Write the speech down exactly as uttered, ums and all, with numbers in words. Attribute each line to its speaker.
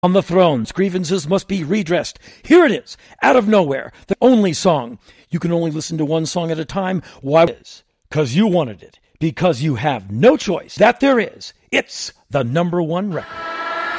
Speaker 1: on the thrones. Grievances must be redressed. Here it is, out of nowhere, the only song. You can only listen to one song at a time. Why? Because you wanted it. Because you have no choice. That there is. It's the number one record.